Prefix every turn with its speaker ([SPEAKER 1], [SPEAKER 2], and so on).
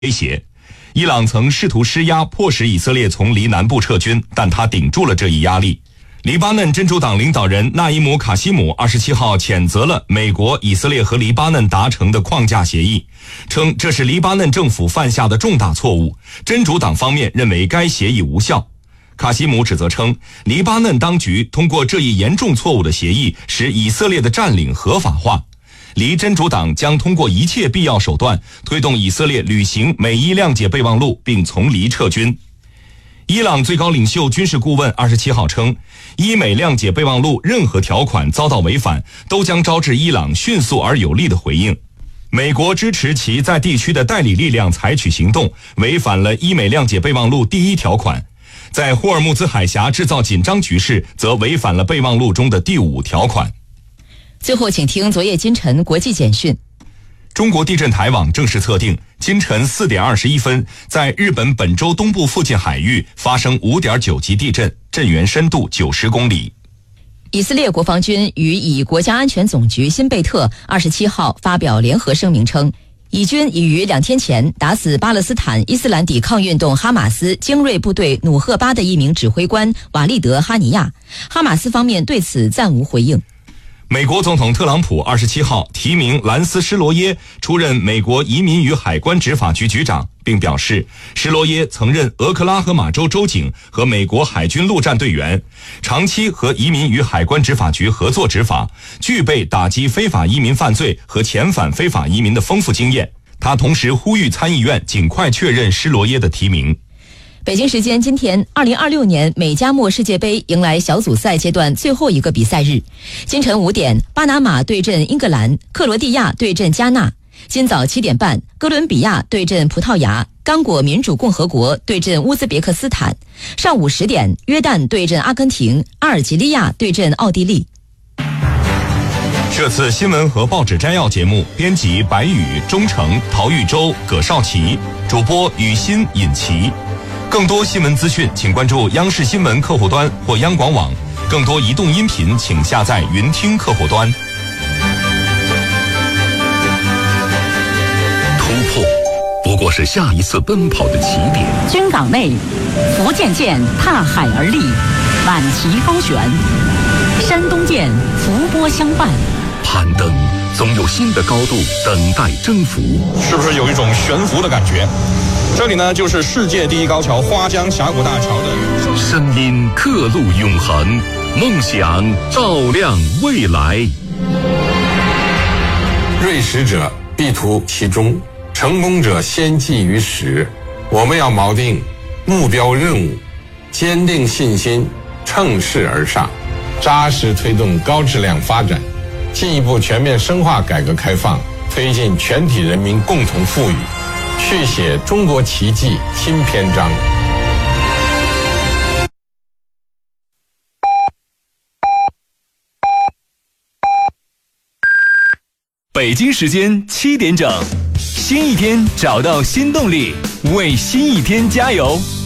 [SPEAKER 1] 威胁。伊朗曾试图施压，迫使以色列从黎南部撤军，但他顶住了这一压力。黎巴嫩真主党领导人纳伊姆·卡西姆27号谴责了美国、以色列和黎巴嫩达成的框架协议，称这是黎巴嫩政府犯下的重大错误。真主党方面认为该协议无效。卡西姆指责称，黎巴嫩当局通过这一严重错误的协议，使以色列的占领合法化。黎真主党将通过一切必要手段推动以色列履行美伊谅解备忘录，并从黎撤军。伊朗最高领袖军事顾问27号称，伊美谅解备忘录任何条款遭到违反，都将招致伊朗迅速而有力的回应。美国支持其在地区的代理力量采取行动，违反了伊美谅解备忘录第1条款。在霍尔木兹海峡制造紧张局势，则违反了备忘录中的第5条款。
[SPEAKER 2] 最后请听昨夜今晨国际简讯。
[SPEAKER 1] 中国地震台网正式测定，今晨4点21分，在日本本州东部附近海域发生5.9级地震，震源深度90公里。
[SPEAKER 2] 以色列国防军与以国家安全总局辛贝特27号发表联合声明称，以军已于2天前打死巴勒斯坦伊斯兰抵抗运动哈马斯精锐部队努赫巴的一名指挥官瓦利德·哈尼亚，哈马斯方面对此暂无回应。
[SPEAKER 1] 美国总统特朗普27号提名兰斯·施罗耶出任美国移民与海关执法局局长，并表示施罗耶曾任俄克拉荷马州州警和美国海军陆战队员，长期和移民与海关执法局合作执法，具备打击非法移民犯罪和遣返非法移民的丰富经验。他同时呼吁参议院尽快确认施罗耶的提名。
[SPEAKER 2] 北京时间今天，2026年美加墨世界杯迎来小组赛阶段最后一个比赛日。今晨5点，巴拿马对阵英格兰，克罗地亚对阵加纳。今早7点半，哥伦比亚对阵葡萄牙，刚果民主共和国对阵乌兹别克斯坦。上午10点，约旦对阵阿根廷，阿尔及利亚对阵奥地利。
[SPEAKER 1] 这次新闻和报纸摘要节目，编辑白宇、钟诚、陶玉洲、葛少奇，主播雨欣、尹奇。更多新闻资讯，请关注央视新闻客户端或央广网。更多移动音频，请下载云听客户端。
[SPEAKER 3] 突破不过是下一次奔跑的起点。
[SPEAKER 4] 军港内，福建舰踏海而立，挽旗高悬；山东舰伏波相伴。
[SPEAKER 3] 攀登总有新的高度等待征服，
[SPEAKER 5] 是不是有一种悬浮的感觉？这里呢，就是世界第一高桥花江峡谷大桥的
[SPEAKER 3] 声音刻录永恒，梦想照亮未来。
[SPEAKER 6] 锐识者必图其中，成功者先记于始。我们要锚定目标任务，坚定信心，乘势而上，扎实推动高质量发展，进一步全面深化改革开放，推进全体人民共同富裕，续写中国奇迹新篇章。
[SPEAKER 7] 北京时间7点整，新一天找到新动力，为新一天加油。